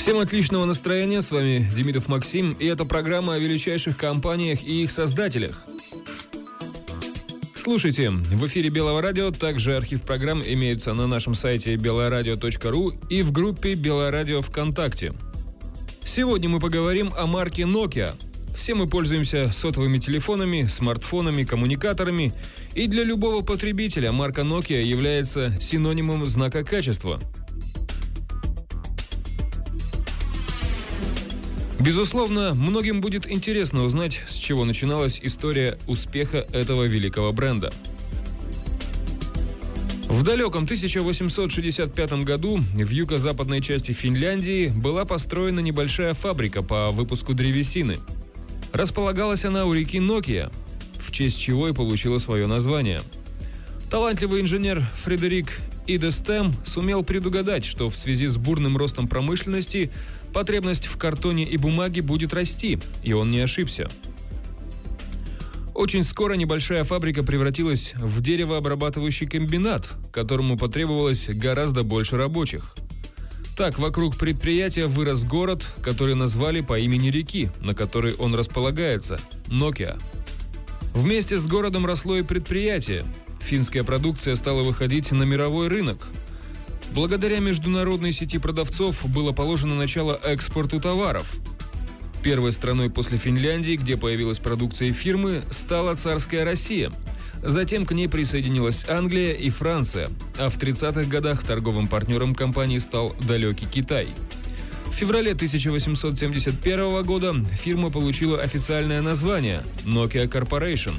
Всем отличного настроения, с вами Демидов Максим, и это программа о величайших компаниях и их создателях. Слушайте, в эфире Белого радио, также архив программ имеется на нашем сайте beloradio.ru и в группе Белое радио ВКонтакте. Сегодня мы поговорим о марке Nokia. Все мы пользуемся сотовыми телефонами, смартфонами, коммуникаторами, и для любого потребителя марка Nokia является синонимом знака качества. Безусловно, многим будет интересно узнать, с чего начиналась история успеха этого великого бренда. В далеком 1865 году в юго-западной части Финляндии была построена небольшая фабрика по выпуску древесины. Располагалась она у реки Nokia, в честь чего и получила свое название. Талантливый инженер Фредерик Идестем сумел предугадать, что в связи с бурным ростом промышленности потребность в картоне и бумаге будет расти, и он не ошибся. Очень скоро небольшая фабрика превратилась в деревообрабатывающий комбинат, которому потребовалось гораздо больше рабочих. Так, вокруг предприятия вырос город, который назвали по имени реки, на которой он располагается – Nokia. Вместе с городом росло и предприятие. Финская продукция стала выходить на мировой рынок. Благодаря международной сети продавцов было положено начало экспорту товаров. Первой страной после Финляндии, где появилась продукция фирмы, стала царская Россия. Затем к ней присоединилась Англия и Франция, а в 30-х годах торговым партнером компании стал далекий Китай. В феврале 1871 года фирма получила официальное название – Nokia Corporation.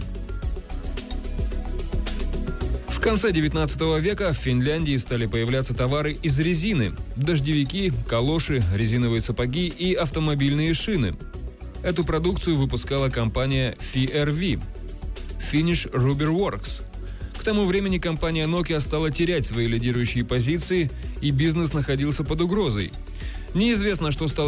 В конце 19 века в Финляндии стали появляться товары из резины – дождевики, калоши, резиновые сапоги и автомобильные шины. Эту продукцию выпускала компания FRV – Finnish Rubber Works. К тому времени компания Nokia стала терять свои лидирующие позиции, и бизнес находился под угрозой. Неизвестно, что стало